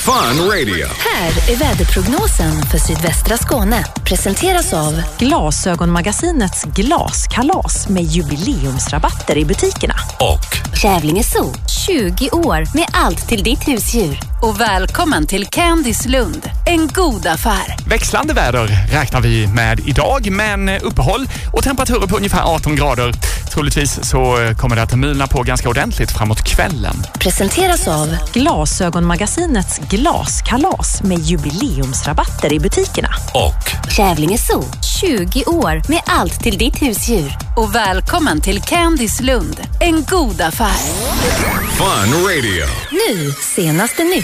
Fun Radio. Här är väderprognosen för sydvästra Skåne. Presenteras av Glasögonmagasinets glaskalas med jubileumsrabatter i butikerna. Och Kävlinge Zoo, 20 år med allt till ditt husdjur. Och välkommen till Candice Lund, en god affär. Växlande väder räknar vi med idag, men uppehåll och temperaturer på ungefär 18 grader. Troligtvis så kommer det att mulna på ganska ordentligt framåt kvällen. Presenteras av Glasögonmagasinets glaskalas med jubileumsrabatter i butikerna. Och Kävlinge Zoo, 20 år med allt till ditt husdjur. Och välkommen till Candice Lund, en god affär. Fun Radio. Nu, senaste nytt.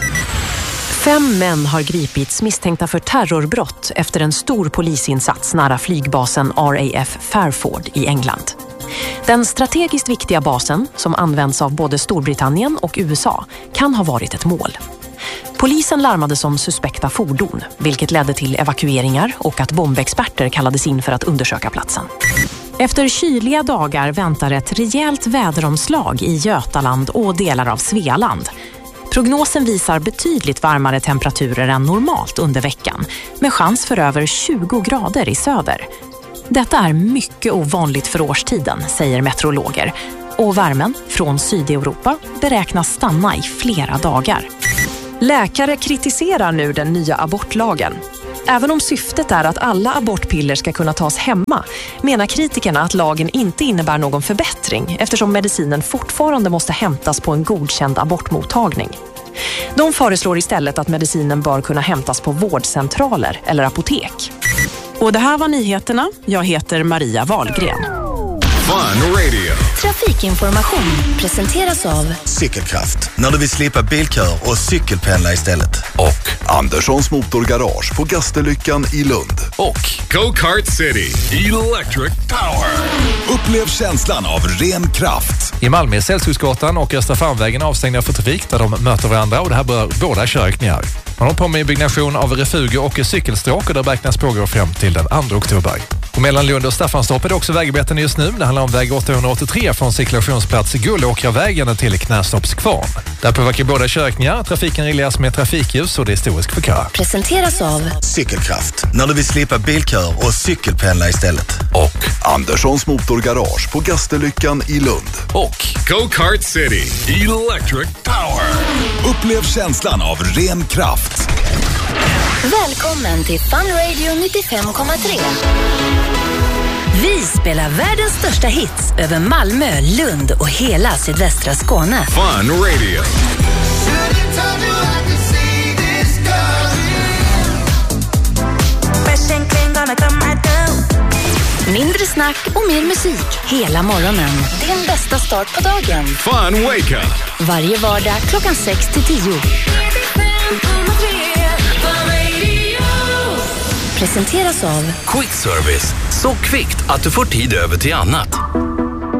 5 män har gripits misstänkta för terrorbrott efter en stor polisinsats nära flygbasen RAF Fairford i England. Den strategiskt viktiga basen, som används av både Storbritannien och USA, kan ha varit ett mål. Polisen larmades om suspekta fordon, vilket ledde till evakueringar och att bombexperter kallades in för att undersöka platsen. Efter kyliga dagar väntar ett rejält väderomslag i Götaland och delar av Svealand. Prognosen visar betydligt varmare temperaturer än normalt under veckan, med chans för över 20 grader i söder. Detta är mycket ovanligt för årstiden, säger meteorologer. Och värmen från Sydeuropa beräknas stanna i flera dagar. Läkare kritiserar nu den nya abortlagen. Även om syftet är att alla abortpiller ska kunna tas hemma, menar kritikerna att lagen inte innebär någon förbättring eftersom medicinen fortfarande måste hämtas på en godkänd abortmottagning. De föreslår istället att medicinen bör kunna hämtas på vårdcentraler eller apotek. Och det här var nyheterna. Jag heter Maria Wahlgren. Fun Radio. Trafikinformation presenteras av Cykelkraft. När du vill slippa bilkör och cykelpendla istället. Och Anderssons motorgarage på Gasterlyckan i Lund. Och Go-Kart City. Electric Power. Upplev känslan av ren kraft. I Malmö är Celsiusgatan och Östra Farmvägen avstängda för trafik där de möter varandra och det här berör båda körriktningar. Man håller på med byggnation av refuger och cykelstråk och det beräknas pågå fram till den 2 oktober. Och mellan Lund och Staffanstorp är det också vägarbeten just nu. Det handlar om väg 883 från cirkulationsplats Gullåkravägen till Knästorpskvarn. Där påverkar båda körriktningar. Trafiken regleras med trafikljus och det är historisk för kö. Presenteras av Cykelkraft. När du vill slippa bilkör och cykelpendla istället. Och Anderssons motorgarage på Gasterlyckan i Lund. Och Go-Kart City. Electric Power. Upplev känslan av ren kraft. Välkommen till Fun Radio 95,3. Vi spelar världens största hits över Malmö, Lund och hela sydvästra Skåne. Fun Radio. Mindre snack och mer musik hela morgonen. Din bästa start på dagen. Fun Wake Up. Varje vardag klockan 6 till 10. Presenteras av Quick Service. Så kvickt att du får tid över till annat.